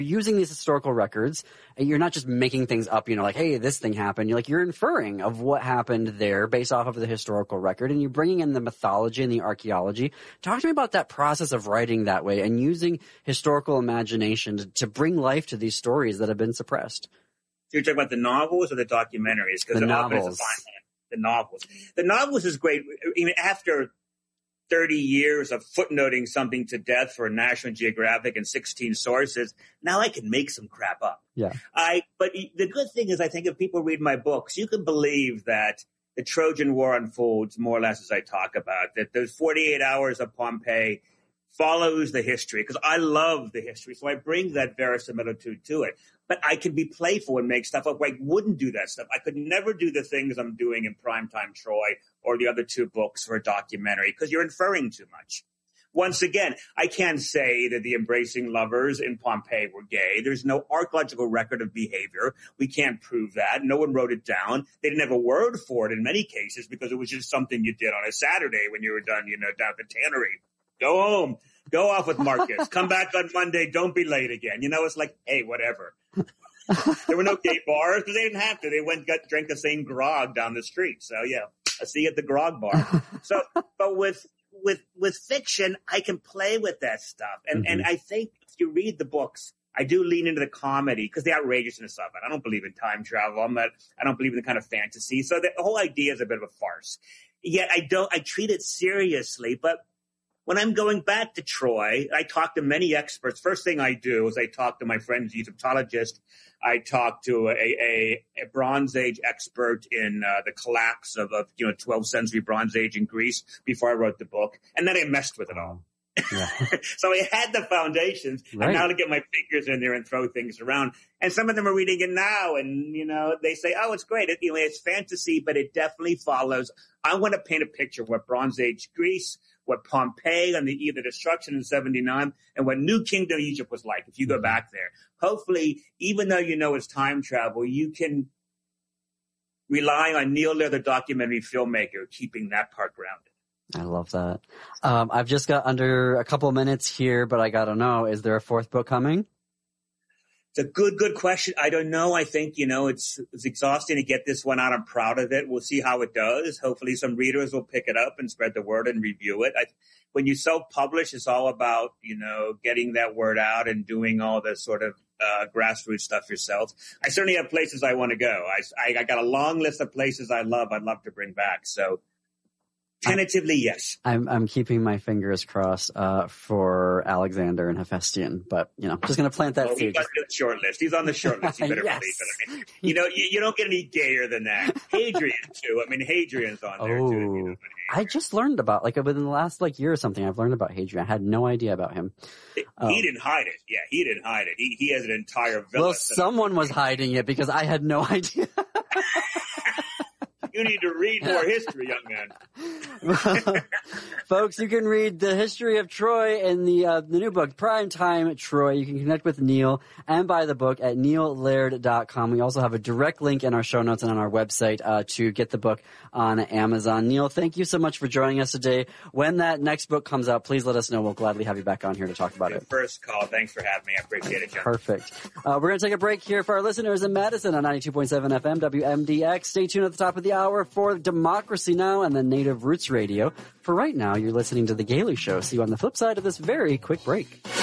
using these historical records, you're not just making things up, like, hey, this thing happened. You're inferring of what happened there based off of the historical record, and you're bringing in the mythology and the archaeology. Talk to me about that process of writing that way and using historical imagination to bring life to these stories that have been suppressed. So you're talking about the novels or the documentaries? The novels. The novels. The novels is great. Even after 30 years of footnoting something to death for National Geographic and 16 sources, now I can make some crap up. Yeah. But the good thing is, I think if people read my books, you can believe that the Trojan War unfolds more or less as I talk about, that those 48 hours of Pompeii follows the history, because I love the history. So I bring that verisimilitude to it. But I can be playful and make stuff up. I wouldn't do that stuff. I could never do the things I'm doing in Primetime Troy or the other two books for a documentary, because you're inferring too much. Once again, I can't say that the embracing lovers in Pompeii were gay. There's no archaeological record of behavior. We can't prove that. No one wrote it down. They didn't have a word for it in many cases, because it was just something you did on a Saturday when you were done, down at the tannery. Go home. Go off with Marcus. Come back on Monday. Don't be late again. It's like, hey, whatever. There were no gay bars because they didn't have to. They drank the same grog down the street. So, yeah, I see you at the grog bar. So, but with fiction, I can play with that stuff. And I think if you read the books, I do lean into the comedy because the outrageousness of it. I don't believe in time travel. I don't believe in the kind of fantasy. So the whole idea is a bit of a farce. Yet I treat it seriously, but when I'm going back to Troy, I talk to many experts. First thing I do is I talk to my friend's Egyptologist. I talk to a Bronze Age expert in the collapse of 12th century Bronze Age in Greece before I wrote the book. And then I messed with it all. Yeah. So I had the foundations, right. And now to get my fingers in there and throw things around. And some of them are reading it now, and they say, "Oh, it's great. It's fantasy, but it definitely follows." I want to paint a picture of what Bronze Age Greece, what Pompeii and the destruction in 79, and what New Kingdom Egypt was like if you go back there. Hopefully, even though it's time travel, you can rely on Neil Lear, the documentary filmmaker, keeping that part grounded. I love that. I've just got under a couple of minutes here, but I got to know, is there a fourth book coming? It's a good question. I don't know. I think, it's exhausting to get this one out. I'm proud of it. We'll see how it does. Hopefully some readers will pick it up and spread the word and review it. When you self-publish, it's all about, getting that word out and doing all the sort of grassroots stuff yourself. I certainly have places I want to go. I got a long list of places I'd love to bring back. So tentatively, yes. I'm keeping my fingers crossed for Alexander and Hephaestion, but just going to plant that seed. He's on the short list. He's on the short list. You better yes. believe it. You don't get any gayer than that. Hadrian too. Hadrian's on there too. I just learned about within the last year or something. I've learned about Hadrian. I had no idea about him. He didn't hide it. Yeah, he didn't hide it. He has an entire villa. Well, someone was hiding it because I had no idea. You need to read more history, young man. Folks, you can read the history of Troy in the new book, Primetime Troy. You can connect with Neil and buy the book at neillaird.com. We also have a direct link in our show notes and on our website to get the book on Amazon. Neil, thank you so much for joining us today. When that next book comes out, please let us know. We'll gladly have you back on here to talk about it. First call. Thanks for having me. I appreciate it, John. Perfect. We're going to take a break here for our listeners in Madison on 92.7 FM WMDX. Stay tuned at the top of the hour for Democracy Now! And the Native Roots Radio. For right now, you're listening to The Gailey Show. See you on the flip side of this very quick break.